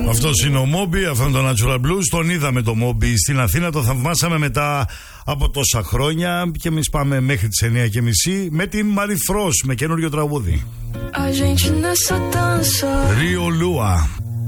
Αυτός είναι ο Μόμπι, αυτό είναι το Natural Blues. Τον είδαμε το Μόμπι στην Αθήνα, το θαυμάσαμε μετά από τόσα χρόνια. Και εμείς πάμε μέχρι τις 9:30 με την Μαριφρός με καινούριο τραγούδι. Rio Lua.